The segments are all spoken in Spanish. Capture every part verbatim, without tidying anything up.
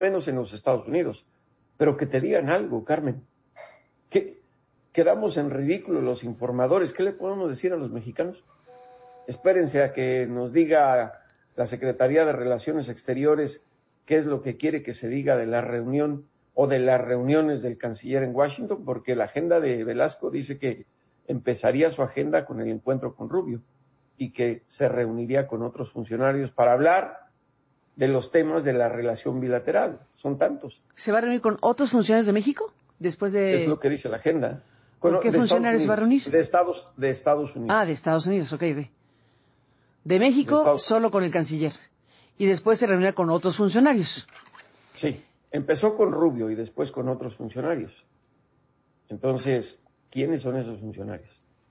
menos en los Estados Unidos. Pero que te digan algo, Carmen. ¿Qué? Quedamos en ridículo los informadores. ¿Qué le podemos decir a los mexicanos? Espérense a que nos diga la Secretaría de Relaciones Exteriores qué es lo que quiere que se diga de la reunión o de las reuniones del canciller en Washington, porque la agenda de Velasco dice que empezaría su agenda con el encuentro con Rubio y que se reuniría con otros funcionarios para hablar de los temas de la relación bilateral. Son tantos. ¿Se va a reunir con otros funcionarios de México después de...? Es lo que dice la agenda. ¿Con qué funcionarios se va a reunir? De Estados, de Estados Unidos. Ah, de Estados Unidos, ok, ok. De México, de Estados... solo con el canciller. Y después se reunirá con otros funcionarios. Sí, empezó con Rubio y después con otros funcionarios. Entonces, ¿quiénes son esos funcionarios?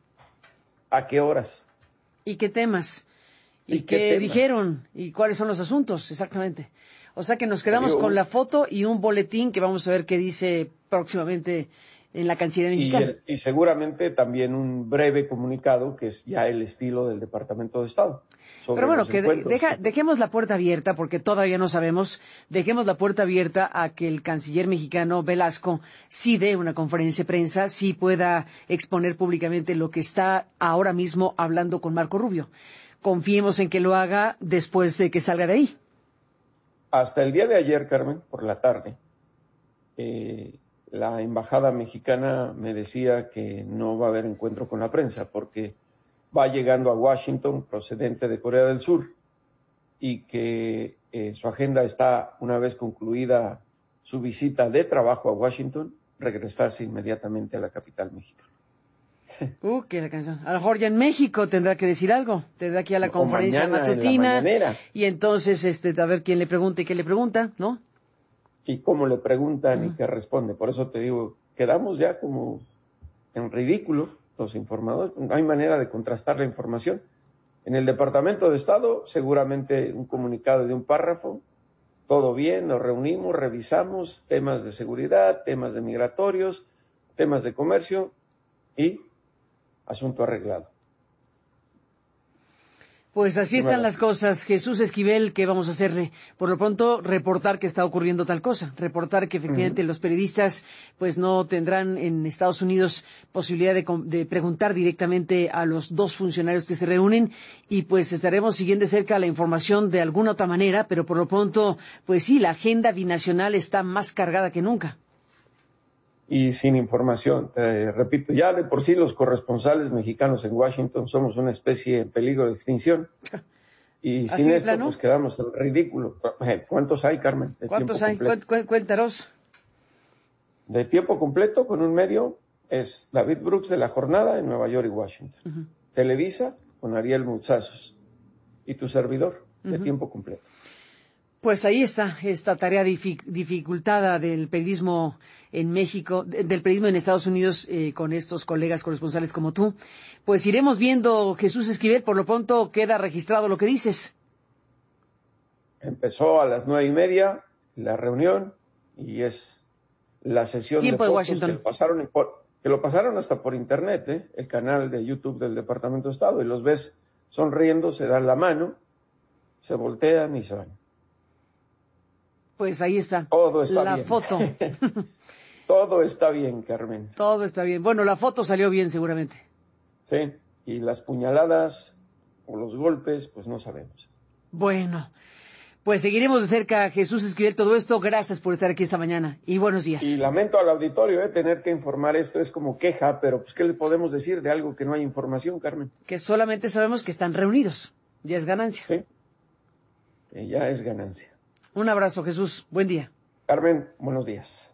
¿A qué horas? ¿Y qué temas? ¿Y, ¿Y qué, qué temas? dijeron? ¿Y cuáles son los asuntos? Exactamente. O sea que nos quedamos Digo, con la foto y un boletín que vamos a ver qué dice próximamente en la Cancillería mexicana. Y, y seguramente también un breve comunicado, que es ya el estilo del Departamento de Estado. Pero bueno, que de, deja, dejemos la puerta abierta, porque todavía no sabemos, dejemos la puerta abierta a que el canciller mexicano Velasco sí dé una conferencia de prensa, sí pueda exponer públicamente lo que está ahora mismo hablando con Marco Rubio. Confiemos en que lo haga después de que salga de ahí. Hasta el día de ayer, Carmen, por la tarde, eh, la embajada mexicana me decía que no va a haber encuentro con la prensa porque va llegando a Washington procedente de Corea del Sur y que eh, su agenda está, una vez concluida su visita de trabajo a Washington, regresarse inmediatamente a la capital mexicana. Uh, qué la canción. A lo mejor ya en México tendrá que decir algo. Tendrá que ir a la o conferencia matutina. La y entonces, este, a ver quién le pregunta y qué le pregunta, ¿no? Y cómo le preguntan uh-huh. y qué responde. Por eso te digo, quedamos ya como en ridículo los informadores. No hay manera de contrastar la información. En el Departamento de Estado, seguramente un comunicado de un párrafo. Todo bien, nos reunimos, revisamos temas de seguridad, temas de migratorios, temas de comercio y asunto arreglado. Pues así están las cosas. Jesús Esquivel, ¿qué vamos a hacerle? Por lo pronto, reportar que está ocurriendo tal cosa. Reportar que efectivamente uh-huh. los periodistas pues no tendrán en Estados Unidos posibilidad de, de preguntar directamente a los dos funcionarios que se reúnen y pues estaremos siguiendo de cerca la información de alguna otra manera, pero por lo pronto, pues sí, la agenda binacional está más cargada que nunca. Y sin información, te repito, ya de por sí los corresponsales mexicanos en Washington somos una especie en peligro de extinción. Y sin esto, pues quedamos en ridículo. ¿Cuántos hay, Carmen? De ¿Cuántos hay? Cu- cu- cuéntanos. De tiempo completo, con un medio, es David Brooks de La Jornada en Nueva York y Washington. Uh-huh. Televisa, con Ariel Muzazos. Y tu servidor, de uh-huh. tiempo completo. Pues ahí está esta tarea dific- dificultada del periodismo en México, de, del periodismo en Estados Unidos eh, con estos colegas corresponsales como tú. Pues iremos viendo, Jesús Esquivel, por lo pronto queda registrado lo que dices. Empezó a las nueve y media la reunión y es la sesión Tiempo de de fotos Washington. que lo pasaron por, que lo pasaron hasta por internet, ¿eh? El canal de YouTube del Departamento de Estado, y los ves sonriendo, se dan la mano, se voltean y se van. Pues ahí está, Todo está la bien. foto. Todo está bien, Carmen. Todo está bien. Bueno, la foto salió bien seguramente. Sí, y las puñaladas o los golpes, pues no sabemos. Bueno, pues seguiremos de cerca, Jesús Esquivel, todo esto. Gracias por estar aquí esta mañana y buenos días. Y lamento al auditorio eh, tener que informar esto, es como queja, pero pues ¿qué le podemos decir de algo que no hay información, Carmen? Que solamente sabemos que están reunidos. Ya es ganancia. Sí, que ya es ganancia. Un abrazo, Jesús. Buen día. Carmen, buenos días.